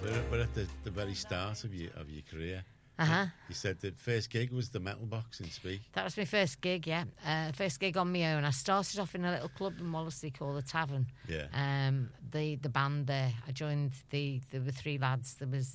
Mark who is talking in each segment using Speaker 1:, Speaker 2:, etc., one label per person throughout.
Speaker 1: But at the very start of your career, you said the first gig was the Metal Box in Speke.
Speaker 2: That was my first gig, yeah. First gig on my own. I started off in a little club in Wallasey called the Tavern.
Speaker 1: Yeah.
Speaker 2: The band there. I joined there were three lads. There was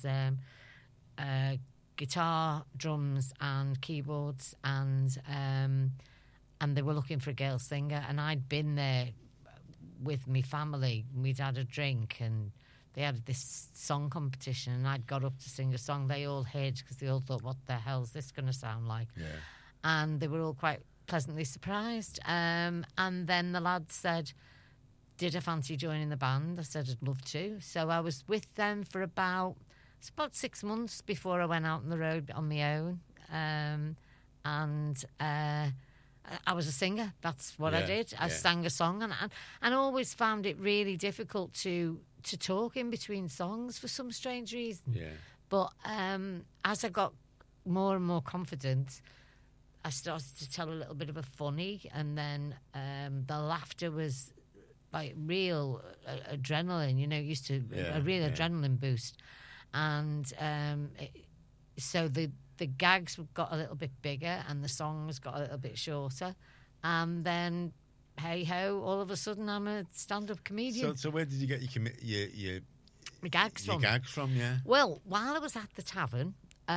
Speaker 2: guitar, drums, and keyboards, and they were looking for a girl singer. And I'd been there with my family. We'd had a drink, and they had this song competition, and I'd got up to sing a song. They all hid because they all thought, what the hell's this going to sound like?
Speaker 1: Yeah.
Speaker 2: And they were all quite pleasantly surprised. And then the lads said, did I fancy joining the band? I said, I'd love to. So I was with them for about 6 months before I went out on the road on my own. I was a singer. That's what I did. I sang a song, and I always found it really difficult to talk in between songs for some strange reason.
Speaker 1: Yeah.
Speaker 2: But as I got more and more confident, I started to tell a little bit of a funny, and then the laughter was like real adrenaline. You know, used to a real adrenaline boost, and so the gags got a little bit bigger, and the songs got a little bit shorter, and then hey ho, all of a sudden I'm a stand-up comedian.
Speaker 1: So where did you get your
Speaker 2: gags from?
Speaker 1: Your gags from, yeah.
Speaker 2: Well, while I was at the Tavern,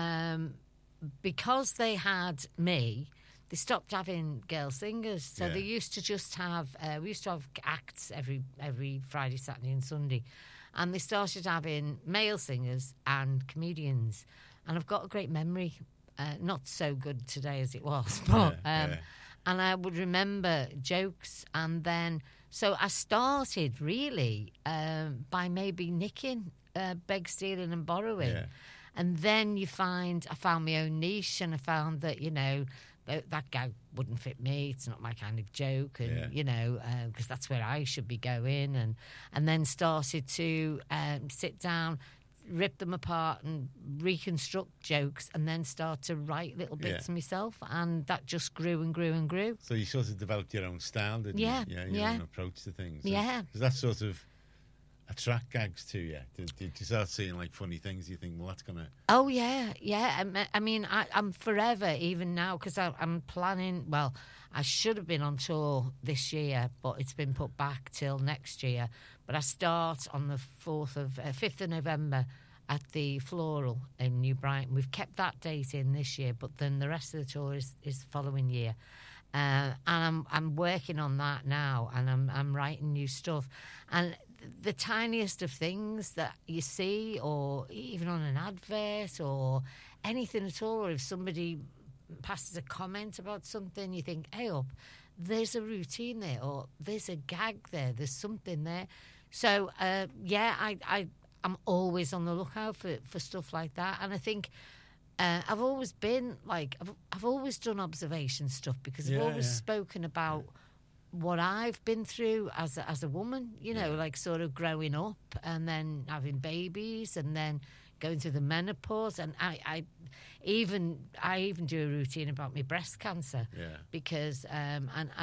Speaker 2: because they had me, they stopped having girl singers. So they used to just have we used to have acts every Friday, Saturday, and Sunday, and they started having male singers and comedians. And I've got a great memory, not so good today as it was, but. And I would remember jokes, and then so I started really by maybe nicking, beg, stealing, and borrowing, and then I found my own niche, and I found that that gag wouldn't fit me. It's not my kind of joke, and because that's where I should be going, and then started to sit down, rip them apart and reconstruct jokes, and then start to write little bits myself, and that just grew and grew and grew.
Speaker 1: So you sort of developed your own style, didn't you? Your own approach to things.
Speaker 2: Yeah.
Speaker 1: Does that sort of attract gags to you? Did you start seeing like funny things you think, well, that's going to...
Speaker 2: Oh, yeah. I mean, I'm forever, even now, because I'm planning... Well, I should have been on tour this year, but it's been put back till next year. But I start on the 5th of November at the Floral in New Brighton. We've kept that date in this year, but then the rest of the tour is the following year. And I'm working on that now, and I'm writing new stuff. And the tiniest of things that you see, or even on an advert or anything at all, or if somebody passes a comment about something, you think, hey up, there's a routine there, or there's a gag there, there's something there. So I'm always on the lookout for stuff like that. And I think I've always been like, I've always done observation stuff, because I've always spoken about what I've been through as a woman, like sort of growing up and then having babies and then going through the menopause. And I even do a routine about my breast cancer, because and